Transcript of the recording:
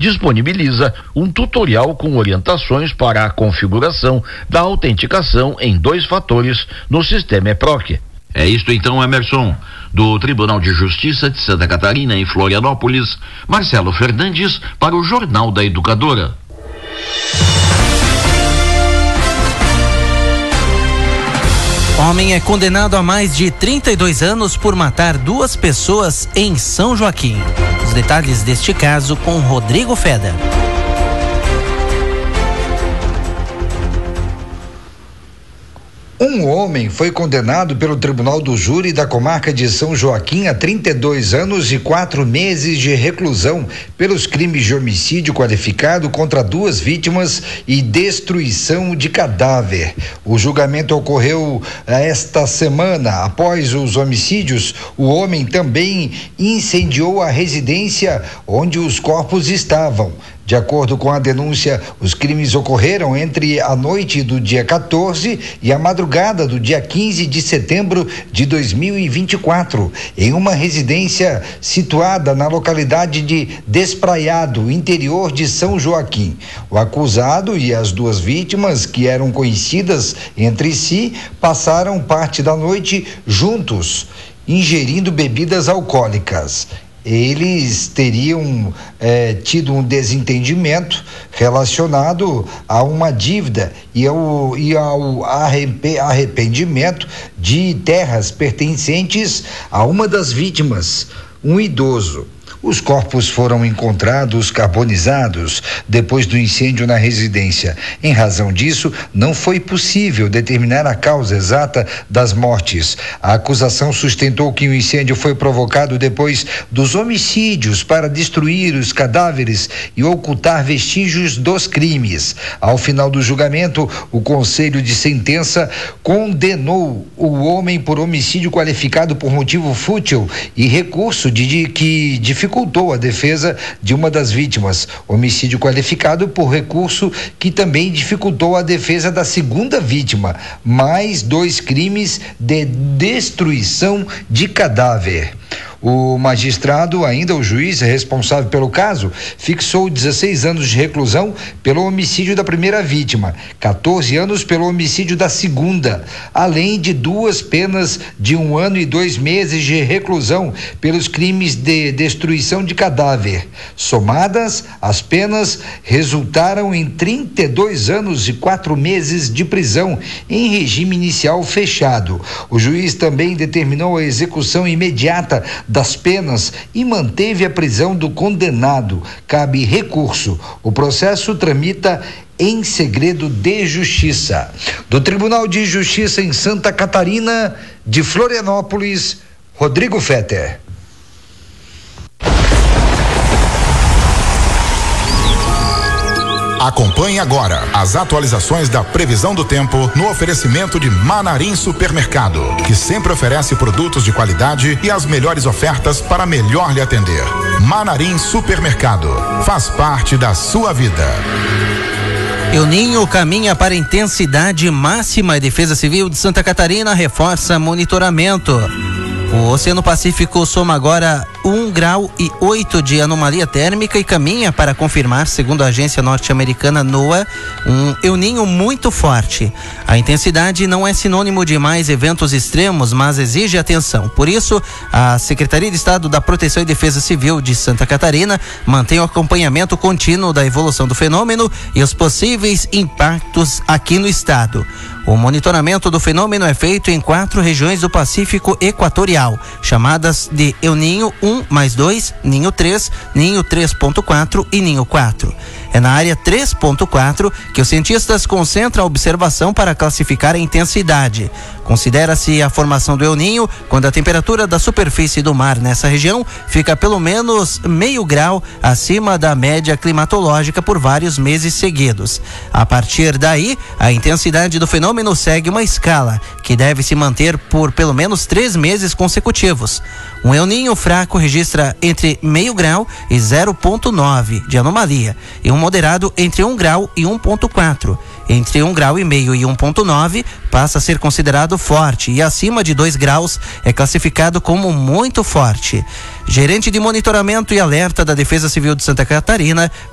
disponibiliza um tutorial com orientações para a configuração da autenticação em 2 fatores no sistema EPROC. É isto então, Emerson. Do Tribunal de Justiça de Santa Catarina, em Florianópolis, Marcelo Fernandes para o Jornal da Educadora. Homem é condenado a mais de 32 anos por matar 2 pessoas em São Joaquim. Os detalhes deste caso com Rodrigo Feder. Um homem foi condenado pelo Tribunal do Júri da Comarca de São Joaquim a 32 anos e 4 meses de reclusão pelos crimes de homicídio qualificado contra 2 vítimas e destruição de cadáver. O julgamento ocorreu esta semana. Após os homicídios, o homem também incendiou a residência onde os corpos estavam. De acordo com a denúncia, os crimes ocorreram entre a noite do dia 14 e a madrugada do dia 15 de setembro de 2024, em uma residência situada na localidade de Despraiado, interior de São Joaquim. O acusado e as 2 vítimas, que eram conhecidas entre si, passaram parte da noite juntos, ingerindo bebidas alcoólicas. Eles teriam tido um desentendimento relacionado a uma dívida e ao arrependimento de terras pertencentes a uma das vítimas, um idoso. Os corpos foram encontrados carbonizados depois do incêndio na residência. Em razão disso, não foi possível determinar a causa exata das mortes. A acusação sustentou que o incêndio foi provocado depois dos homicídios para destruir os cadáveres e ocultar vestígios dos crimes. Ao final do julgamento, o Conselho de Sentença condenou o homem por homicídio qualificado por motivo fútil e recurso que dificultou a defesa de uma das vítimas, homicídio qualificado por recurso que também dificultou a defesa da segunda vítima, mais 2 crimes de destruição de cadáver. O magistrado, ainda o juiz responsável pelo caso, fixou 16 anos de reclusão pelo homicídio da primeira vítima, 14 anos pelo homicídio da segunda, além de 2 penas de 1 ano e 2 meses de reclusão pelos crimes de destruição de cadáver. Somadas, as penas resultaram em 32 anos e 4 meses de prisão em regime inicial fechado. O juiz também determinou a execução imediata das penas e manteve a prisão do condenado. Cabe recurso. O processo tramita em segredo de justiça. Do Tribunal de Justiça em Santa Catarina, de Florianópolis, Rodrigo Fetter. Acompanhe agora as atualizações da previsão do tempo no oferecimento de Manarim Supermercado, que sempre oferece produtos de qualidade e as melhores ofertas para melhor lhe atender. Manarim Supermercado, faz parte da sua vida. El Ninho caminha para intensidade máxima. A Defesa Civil de Santa Catarina reforça monitoramento. O Oceano Pacífico soma agora 1,8 graus de anomalia térmica e caminha para confirmar, segundo a agência norte-americana NOAA, um El Ninho muito forte. A intensidade não é sinônimo de mais eventos extremos, mas exige atenção. Por isso, a Secretaria de Estado da Proteção e Defesa Civil de Santa Catarina mantém o acompanhamento contínuo da evolução do fenômeno e os possíveis impactos aqui no estado. O monitoramento do fenômeno é feito em 4 regiões do Pacífico Equatorial, chamadas de El Ninho 1+2, Ninho 3, Ninho 3.4 e Ninho 4. É na área 3.4 que os cientistas concentram a observação para classificar a intensidade. Considera-se a formação do El Ninho quando a temperatura da superfície do mar nessa região fica pelo menos meio grau acima da média climatológica por vários meses seguidos. A partir daí, a intensidade do fenômeno segue uma escala que deve se manter por pelo menos 3 meses consecutivos. Um El Ninho fraco registra entre meio grau e 0,9 de anomalia e um moderado entre 1 grau e 1,4. Entre 1,5 grau e 1,9 passa a ser considerado forte e acima de 2 graus é classificado como muito forte. Gerente de monitoramento e alerta da Defesa Civil de Santa Catarina,